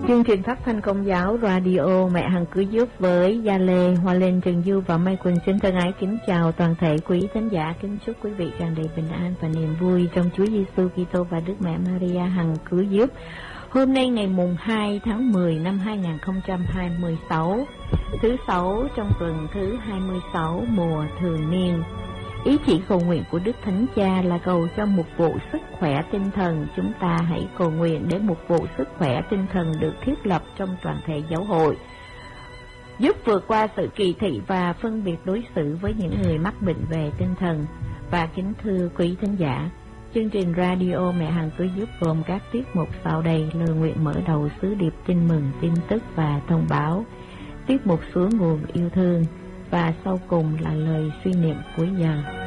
Chương trình phát thanh Công giáo Radio Mẹ Hằng Cứu Giúp với Gia Lê, Hoa Lên, Trần Du và Mai Quỳnh xin thân ái kính chào toàn thể quý thính giả, kính chúc quý vị tràn đầy bình an và niềm vui trong Chúa Giêsu Kitô và Đức Mẹ Maria Hằng Cứu Giúp. Hôm nay ngày mùng 2 tháng 10 năm 2026, thứ Sáu trong tuần thứ 26 mùa thường niên. Ý chỉ cầu nguyện của Đức Thánh Cha là cầu cho mục vụ sức khỏe tinh thần. Chúng ta hãy cầu nguyện để mục vụ sức khỏe tinh thần được thiết lập trong toàn thể giáo hội, giúp vượt qua sự kỳ thị và phân biệt đối xử với những người mắc bệnh về tinh thần. Và kính thưa quý thính giả, chương trình Radio Mẹ Hằng Cứu Giúp gồm các tiết mục sau đây: lời nguyện mở đầu, sứ điệp tin mừng, tin tức và thông báo, tiết mục suối nguồn yêu thương, và sau cùng là lời suy niệm cuối giờ.